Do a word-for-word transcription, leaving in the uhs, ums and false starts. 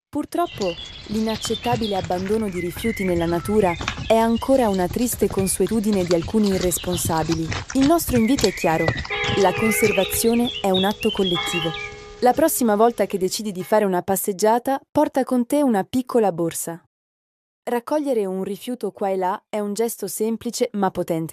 Purtroppo, l'inaccettabile abbandono di rifiuti nella natura è ancora una triste consuetudine di alcuni irresponsabili. Il nostro invito è chiaro: la conservazione è un atto collettivo. La prossima volta che decidi di fare una passeggiata, porta con te una piccola borsa. Raccogliere un rifiuto qua e là è un gesto semplice ma potente.